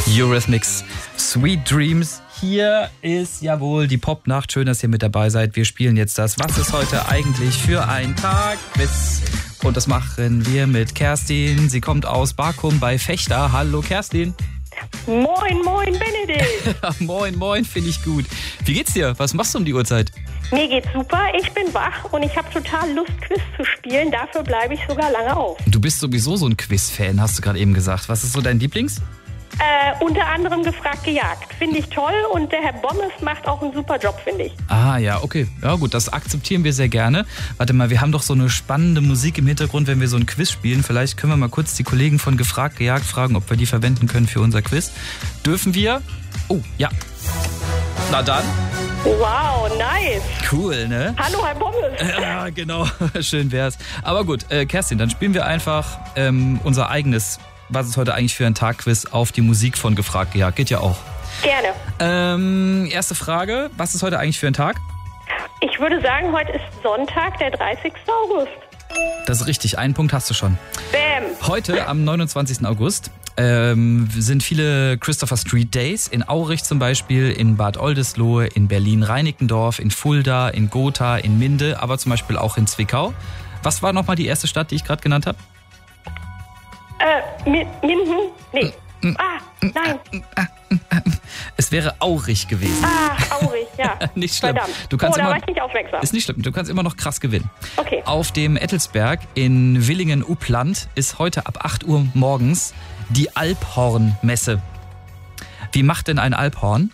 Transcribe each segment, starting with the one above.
Eurythmics, Sweet Dreams. Hier ist jawohl die Popnacht. Schön, dass ihr mit dabei seid. Wir spielen jetzt das Was ist heute eigentlich für ein Tag? Quiz. Und das machen wir mit Kerstin. Sie kommt aus Barkum bei Fechter. Hallo Kerstin. Moin, moin Benedikt. Moin, moin, finde ich gut. Wie geht's dir? Was machst du um die Uhrzeit? Mir geht's super, ich bin wach und ich habe total Lust, Quiz zu spielen. Dafür bleibe ich sogar lange auf. Du bist sowieso so ein Quiz-Fan, hast du gerade eben gesagt. Was ist so dein Lieblings? Unter anderem gefragt gejagt. Finde ich toll und der Herr Bommes macht auch einen super Job, finde ich. Ah ja, okay. Ja gut, das akzeptieren wir sehr gerne. Warte mal, wir haben doch so eine spannende Musik im Hintergrund, wenn wir so ein Quiz spielen. Vielleicht können wir mal kurz die Kollegen von Gefragt gejagt fragen, ob wir die verwenden können für unser Quiz. Dürfen wir? Oh, ja. Na dann. Wow, nice. Cool, ne? Hallo, Herr Bommes. Ja, genau. Schön wär's. Aber gut, Kerstin, dann spielen wir einfach unser eigenes Was ist heute eigentlich für ein Tag-Quiz auf die Musik von Gefragt gejagt. Geht ja auch. Gerne. Erste Frage, was ist heute eigentlich für ein Tag? Ich würde sagen, heute ist Sonntag, der 30. August. Das ist richtig, einen Punkt hast du schon. Bam. Heute, am 29. August, sind viele Christopher Street Days. In Aurich zum Beispiel, in Bad Oldesloe, in Berlin-Reinickendorf, in Fulda, in Gotha, in Minde, aber zum Beispiel auch in Zwickau. Was war nochmal die erste Stadt, die ich gerade genannt habe? Minden? Nee. Nein. Es wäre Aurich gewesen. Aurich, ja. Nicht schlimm. Verdammt. Du kannst da immer, war ich nicht aufmerksam. ist nicht schlimm. Du kannst immer noch krass gewinnen. Okay. Auf dem Ettelsberg in Willingen-Uppland ist heute ab 8 Uhr morgens die Alphorn-Messe. Wie macht denn ein Alphorn?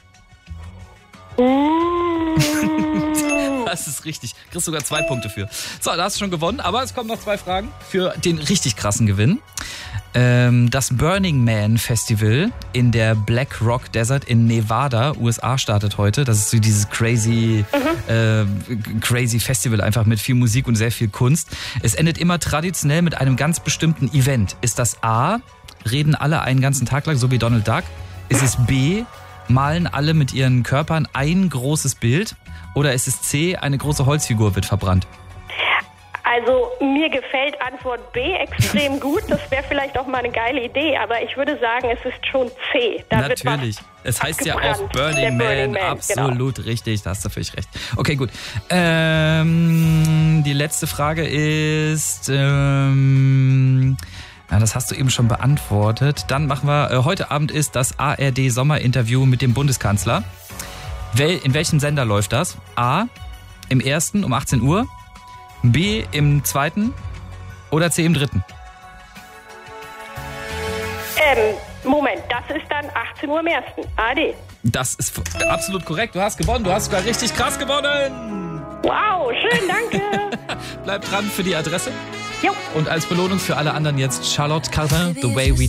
Das ist richtig. Kriegst sogar 2 Punkte für. So, da hast du schon gewonnen. Aber es kommen noch 2 Fragen für den richtig krassen Gewinn. Das Burning Man Festival in der Black Rock Desert in Nevada, USA, startet heute. Das ist so dieses crazy Festival, einfach mit viel Musik und sehr viel Kunst. Es endet immer traditionell mit einem ganz bestimmten Event. Ist das A, reden alle einen ganzen Tag lang, so wie Donald Duck? Ist es B, malen alle mit ihren Körpern ein großes Bild? Oder ist es C, eine große Holzfigur wird verbrannt? Also mir gefällt Antwort B extrem gut. Das wäre vielleicht auch mal eine geile Idee, aber ich würde sagen, es ist schon C. Da natürlich. Es heißt ja auch Burning Man. Absolut genau. Richtig, da hast du völlig recht. Okay, gut. Die letzte Frage ist... ja, das hast du eben schon beantwortet. Dann machen wir... heute Abend ist das ARD-Sommerinterview mit dem Bundeskanzler. In welchem Sender läuft das? A, im ersten um 18 Uhr. B, im zweiten. Oder C, im dritten. Moment, das ist dann 18 Uhr im ersten. ARD. Das ist absolut korrekt. Du hast gewonnen. Du hast sogar richtig krass gewonnen. Wow, schön, danke. Bleib dran für die Adresse. Jo. Und als Belohnung für alle anderen jetzt Charlotte Cardin, The Way We